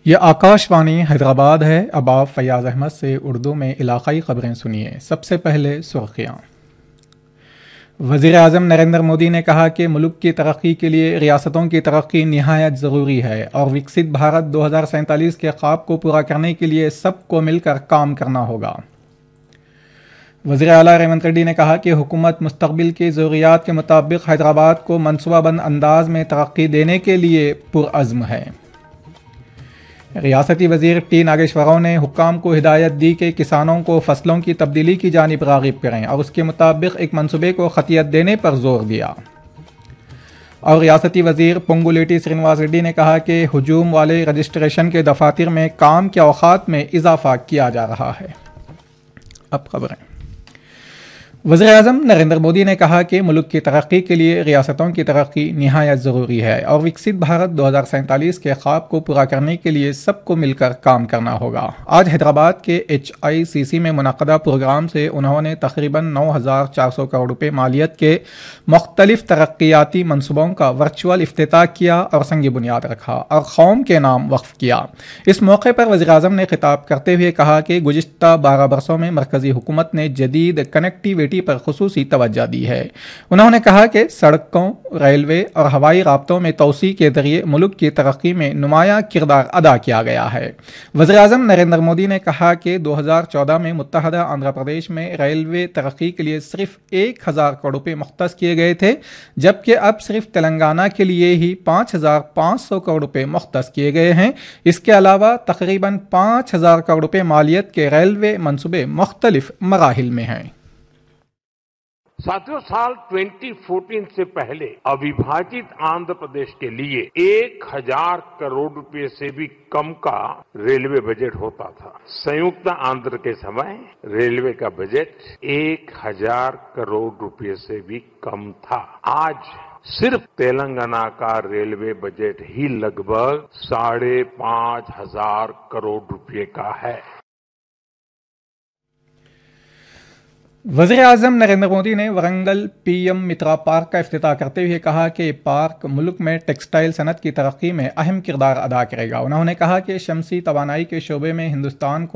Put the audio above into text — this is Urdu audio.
یہ آکاشوانی حیدرآباد ہے۔ اب آپ فیاض احمد سے اردو میں علاقائی خبریں سنیے۔ سب سے پہلے سرخیاں۔ وزیر اعظم نریندر مودی نے کہا کہ ملک کی ترقی کے لیے ریاستوں کی ترقی نہایت ضروری ہے اور وکست بھارت 2047 کے خواب کو پورا کرنے کے لیے سب کو مل کر کام کرنا ہوگا۔ وزیر اعلیٰ ریونت ریڈی نے کہا کہ حکومت مستقبل کی ضروریات کے مطابق حیدرآباد کو منصوبہ بند انداز میں ترقی دینے کے لیے پرعزم ہے۔ ریاستی وزیر ٹی ناگیشور راؤ نے حکام کو ہدایت دی کہ کسانوں کو فصلوں کی تبدیلی کی جانب راغب کریں اور اس کے مطابق ایک منصوبے کو خطیت دینے پر زور دیا۔ اور ریاستی وزیر پونگولیٹی سرینواس ریڈی نے کہا کہ ہجوم والے رجسٹریشن کے دفاتر میں کام کے اوقات میں اضافہ کیا جا رہا ہے۔ اب خبریں۔ وزیر اعظم نریندر مودی نے کہا کہ ملک کی ترقی کے لیے ریاستوں کی ترقی نہایت ضروری ہے اور وکست بھارت 2047 کے خواب کو پورا کرنے کے لیے سب کو مل کر کام کرنا ہوگا۔ آج حیدرآباد کے HICC میں منعقدہ پروگرام سے انہوں نے تقریباً 9,400 کروڑ روپے مالیت کے مختلف ترقیاتی منصوبوں کا ورچوئل افتتاح کیا اور سنگ بنیاد رکھا اور قوم کے نام وقف کیا۔ اس موقع پر وزیر اعظم نے خطاب کرتے ہوئے کہا کہ گزشتہ 12 برسوں میں مرکزی حکومت نے جدید کنیکٹیویٹی پر خصوصی توجہ دی ہے۔ انہوں نے کہا کہ سڑکوں، ریلوے اور ہوائی رابطوں میں توسیع کے ذریعے ملک کی ترقی میں نمایاں کردار ادا کیا گیا ہے۔ وزیر اعظم نریندر مودی نے کہا کہ 2014 میں متحدہ آندھرا پردیش میں ریلوے ترقی کے لیے صرف 1,000 کروڑ روپے مختص کیے گئے تھے، جبکہ اب صرف تلنگانہ کے لیے ہی 5,500 کروڑ روپے مختص کیے گئے ہیں۔ اس کے علاوہ تقریباً 5,000 کروڑ روپے مالیت کے ریلوے منصوبے مختلف مراحل میں ہیں۔ ساتھیوں، سال 2014 سے پہلے اویبھاجت آندھر پردیش کے لیے 1,000 کروڑ روپے سے بھی کم کا ریلوے بجٹ ہوتا تھا۔ سیوکت آندھر کے سمے ریلوے کا بجٹ 1,000 کروڑ روپے سے بھی کم تھا۔ آج صرف تلنگانہ کا ریلوے بجٹ ہی لگ بھگ 5,500 کروڑ روپے کا ہے۔ وزیر اعظم نریندر مودی نے ورنگل PM مترا پارک کا افتتاح کرتے ہوئے کہا کہ یہ پارک ملک میں ٹیکسٹائل صنعت کی ترقی میں اہم کردار ادا کرے گا۔ انہوں نے کہا کہ شمسی توانائی کے شعبے میں ہندوستان کو